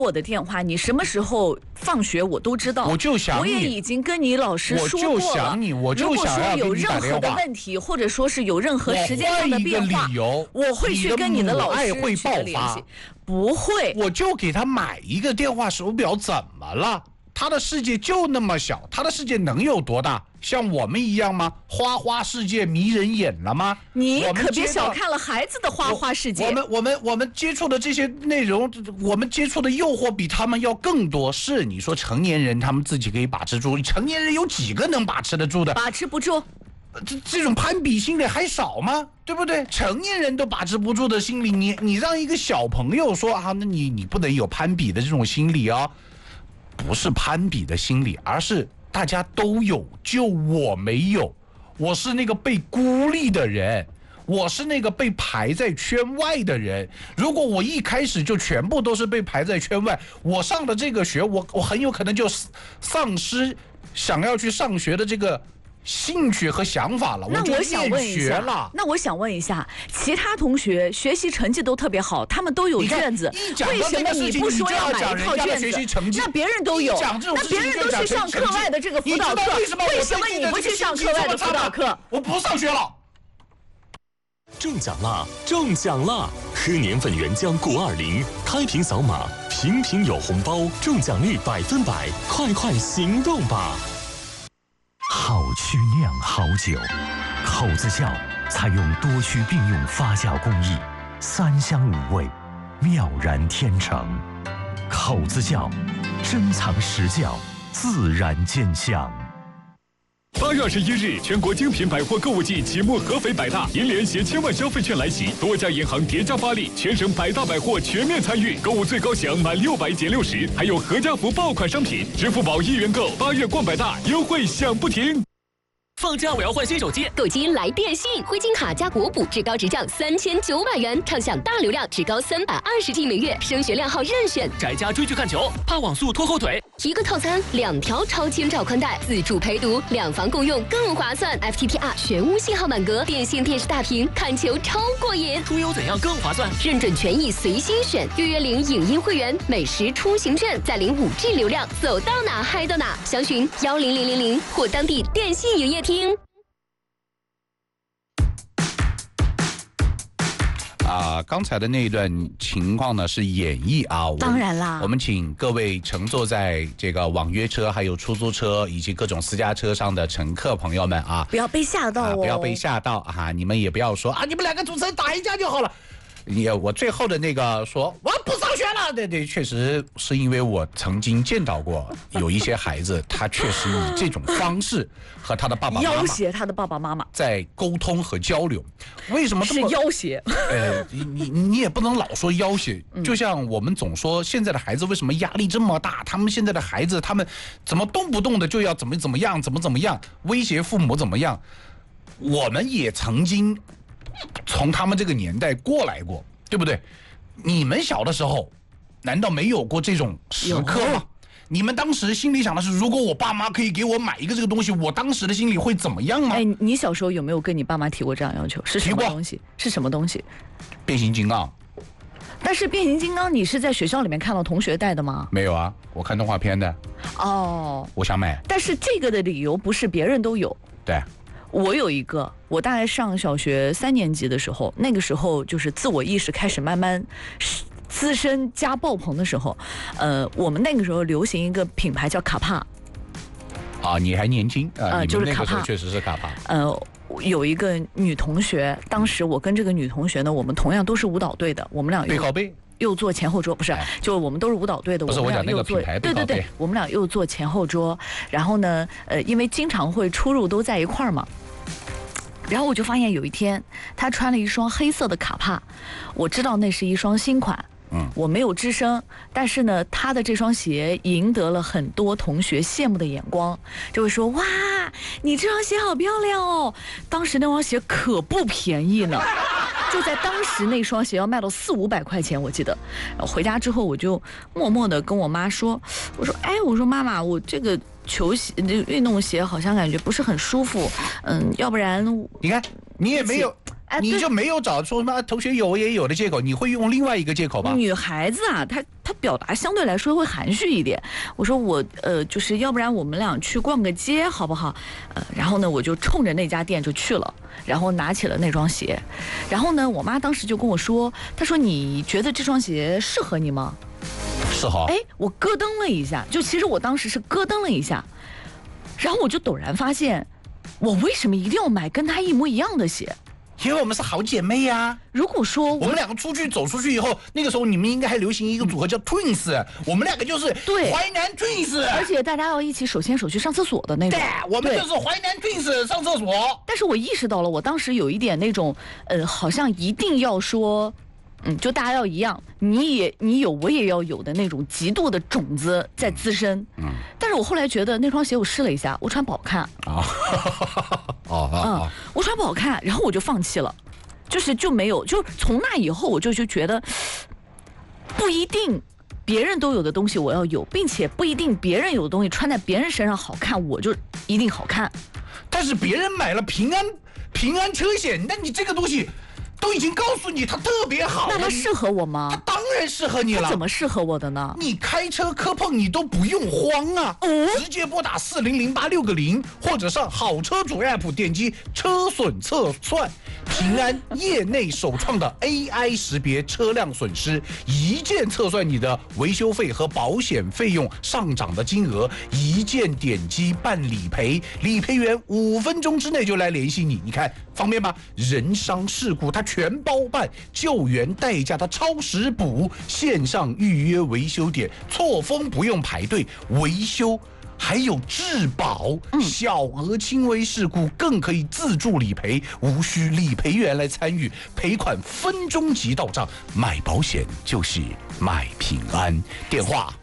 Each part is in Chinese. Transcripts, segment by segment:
我的电话，你什么时候放学我都知道。 我就想你， 我也已经跟你老师说过了。 我就想你，我就想要给你打电话。如果说有任何的问题，或者说是有任何时间上的变化，我会去跟你的老师会爆发。 不会， 我就给他买一个电话手表，怎么了？他的世界就那么小，他的世界能有多大？像我们一样吗？花花世界迷人眼了吗？ 你可别小看了孩子的花花世界。 我们接触的这些内容，我们接触的诱惑比他们要更多。是你说成年人他们自己可以把持住，成年人有几个能把持得住的？ 把持不住。 这种攀比心理还少吗？对不对？成年人都把持不住的心理，你让一个小朋友说啊，那你不能有攀比的这种心理啊。不是攀比的心理，而是大家都有，就我没有。我是那个被孤立的人，我是那个被排在圈外的人。如果我一开始就全部都是被排在圈外，我上的这个学，我很有可能就丧失想要去上学的这个兴趣和想法了。 那我想问一下，那我想问一下，其他同学学习成绩都特别好，他们都有卷子，为什么你不说要买一套卷子？那别人都有，那别人都去上课外的这个辅导课，为什么你不去上课外的辅导课？ 我不上学了。 中奖啦！中奖啦！喝年份原浆920，开瓶扫码，瓶瓶有红包，中奖率100%，快行动吧！ 好曲酿好酒，口子窖采用多曲并用发酵工艺，3香5味，妙然天成。口子窖，珍藏实窖，自然见香。 8月21日，全国精品百货购物季启幕，合肥百大银联携千万消费券来袭，多家银行叠加发力，全省百大百货全面参与，购物最高享满600减60，还有合家福爆款商品，支付宝1元购，8月逛百大，优惠享不停。 放假我要换新手机， 购机来电信，灰金卡加国补，至高直降3900元，畅享大流量，至高320G 每月，升学亮号任选。 宅家追剧看球，怕网速拖后腿。 一个套餐2条超千兆宽带，自助陪读，2房共用更划算。FTTR 全屋信号满格，电信电视大屏，看球超过瘾。 出游怎样更划算？ 认准权益随心选，预约领影音会员，美食出行券，再领5G 流量，走到哪嗨到哪。详询10000或当地电信营业厅。 刚才的那一段情况呢是演绎啊， 当然啦， 我们请各位乘坐在这个网约车、还有出租车以及各种私家车上的乘客朋友们啊， 不要被吓到不要被吓到啊！你们也不要说啊，你们2个主持人打一架就好了。我最后的那个说我不上学了，对，确实是因为我曾经见到过有一些孩子，他确实以这种方式和他的爸爸妈妈要挟他的爸爸妈妈在沟通和交流。为什么这么是要挟？ 你也不能老说要挟，就像我们总说现在的孩子为什么压力这么大？他们现在的孩子，他们怎么动不动的就要怎么样，威胁父母怎么样？我们也曾经从他们这个年代过来过，对不对？你们小的时候难道没有过这种时刻吗？你们当时心里想的是，如果我爸妈可以给我买一个这个东西，我当时的心里会怎么样吗？ 你小时候有没有跟你爸妈提过这样要求？是什么东西？是什么东西？ 变形金刚。 但是变形金刚你是在学校里面看到同学带的吗？ 没有啊，我看动画片的。 哦， 我想买。 但是这个的理由不是别人都有。 对。 我有一个，我大概上小学3年级的时候，那个时候就是自我意识开始慢慢滋生加爆棚的时候，我们那个时候流行一个品牌叫卡帕。 啊，你还年轻啊， 就是卡帕， 确实是卡帕。 有一个女同学，当时我跟这个女同学呢，我们同样都是舞蹈队的，我们俩背靠背。 又坐前后桌，不是，就是我们都是舞蹈队的， 不是我讲那个品牌， 对，我们俩又坐前后桌，然后呢，因为经常会出入都在一块儿嘛，然后我就发现有一天她穿了一双黑色的卡帕，我知道那是一双新款。我没有吱声，但是呢，他的这双鞋赢得了很多同学羡慕的眼光，就会说：“哇，你这双鞋好漂亮哦！”当时那双鞋可不便宜呢，就在当时那双鞋要卖到400-500块钱，我记得。回家之后，我就默默地跟我妈说：“我说妈妈，我这个球鞋、运动鞋好像感觉不是很舒服，要不然你看你也没有。” 你就没有找说什么同学有我也有的借口，你会用另外一个借口吧？ 女孩子啊，她表达相对来说会含蓄一点。我说我就是要不然我们俩去逛个街好不好？然后呢，我就冲着那家店就去了，然后拿起了那双鞋。然后呢，我妈当时就跟我说，她说你觉得这双鞋适合你吗？ 是哈。 哎，我咯噔了一下，就其实我当时是咯噔了一下，然后我就陡然发现，我为什么一定要买跟她一模一样的鞋？ 因为我们是好姐妹呀。 如果说我们两个走出去以后，那个时候你们应该还流行一个组合叫 Twins， 我们两个就是淮南 Twins， 而且大家要一起手牵手去上厕所的那种。 对，我们就是淮南 Twins 上厕所。 但是我意识到了，我当时有一点那种，好像一定要说，就大家要一样，你有我也要有的那种极度的种子在滋生。但是我后来觉得那双鞋我试了一下，我穿不好看。我穿不好看，然后我就放弃了，就没有，就从那以后我就觉得，不一定别人都有的东西我要有，并且不一定别人有的东西穿在别人身上好看，我就一定好看。 但是别人买了平安车险，那你这个东西都已经告诉你它特别好了， 那它适合我吗？ 它当然适合你了。 它怎么适合我的呢？ 你开车磕碰你都不用慌啊，直接拨打400860，或者上好车主 app 点击车损测算，平安业内首创的 AI 识别车辆损失，一键测算你的维修费和保险费用上涨的金额，一键点击办理赔，理赔员5分钟之内就来联系你，你看方便吗？人伤事故它全包办，救援代驾的超时补，线上预约维修点，错峰不用排队，维修还有质保，小额轻微事故更可以自助理赔，无需理赔员来参与，赔款分钟即到账。买保险就是买平安，电话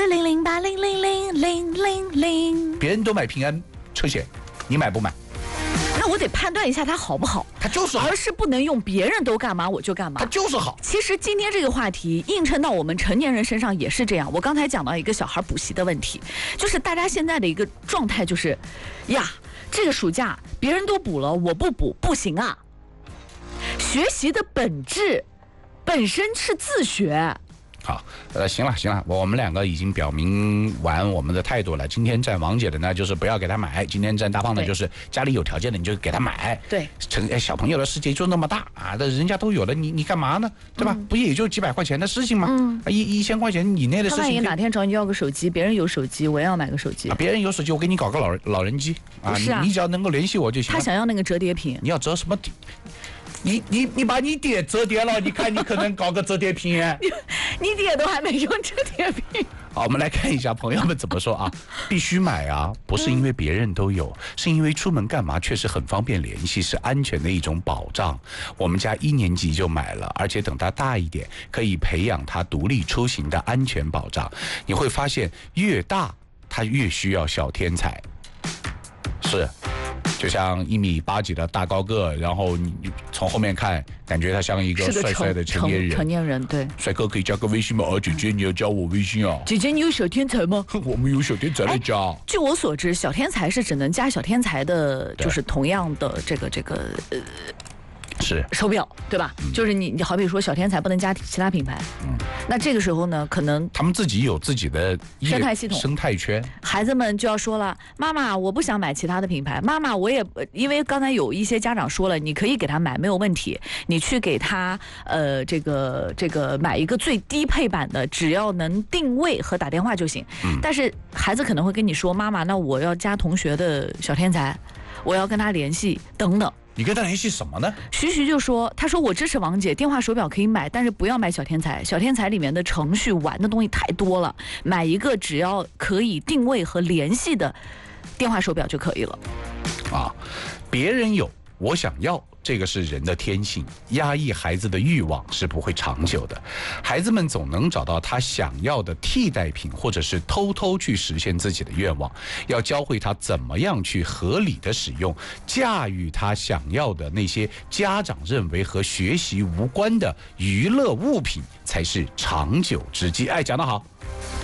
4008000000。 别人都买平安车险，你买不买？ 那我得判断一下它好不好， 它就是好， 而是不能用别人都干嘛我就干嘛， 它就是好。 其实今天这个话题映衬到我们成年人身上也是这样。我刚才讲到一个小孩补习的问题，就是大家现在的一个状态就是呀，这个暑假别人都补了，我不补不行啊。学习的本质本身是自学。 好，行了，我们两个已经表明完我们的态度了。今天站王姐的呢，就是不要给他买；今天站大胖的，就是家里有条件的你就给他买。 对， 小朋友的世界就那么大啊，那人家都有了，你干嘛呢？对吧？不也就几百块钱的事情吗？1000块钱以内的事情。 他万一哪天找你要个手机，别人有手机，我也要买个手机。 别人有手机，我给你搞个老人机啊！你只要能够联系我就行。 他想要那个折叠屏， 你要折什么？你把你爹折叠了，你看你可能搞个折叠屏。 你爹都还没用折叠屏。 好，我们来看一下朋友们怎么说啊？必须买啊，不是因为别人都有，是因为出门干嘛确实很方便联系，是安全的一种保障。我们家1年级就买了，而且等他大一点，可以培养他独立出行的安全保障。你会发现，越大他越需要小天才。是。就像1.8米几的大高个，然后你从后面看，感觉他像一个帅帅的成年人，对。 帅哥可以加个微信吗？姐姐，你要加我微信啊？ 姐姐，你有小天才吗？ 我们有小天才来加。 据我所知，小天才是只能加小天才的，就是同样的这个是手表，对吧？就是你好比说小天才不能加其他品牌，那这个时候呢，可能他们自己有自己的生态系统、 生态圈，孩子们就要说了，妈妈，我不想买其他的品牌，妈妈，我也因为刚才有一些家长说了，你可以给他买没有问题，你去给他这个买一个最低配版的，只要能定位和打电话就行。但是孩子可能会跟你说，妈妈，那我要加同学的小天才，我要跟他联系等等。 你跟他联系什么呢？ 徐就说，他说我支持王姐，电话手表可以买，但是不要买小天才，小天才里面的程序玩的东西太多了，买一个只要可以定位和联系的电话手表就可以了。 别人有，我想要，这个是人的天性，压抑孩子的欲望是不会长久的。孩子们总能找到他想要的替代品，或者是偷偷去实现自己的愿望。要教会他怎么样去合理的使用、驾驭他想要的那些家长认为和学习无关的娱乐物品，才是长久之计。讲得好。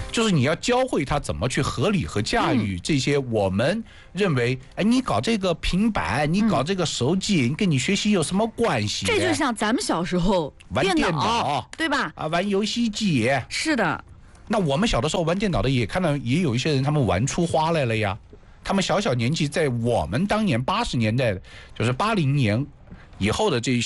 就是你要教会他怎么去合理和驾驭这些我们认为，哎，你搞这个平板，你搞这个手机，跟你学习有什么关系？ 这就像咱们小时候玩电脑， 对吧？ 啊，玩游戏机。 是的。 那我们小的时候玩电脑的也看到，也有一些人他们玩出花来了呀。他们小年纪，在我们当年80年代，就是80年以后的这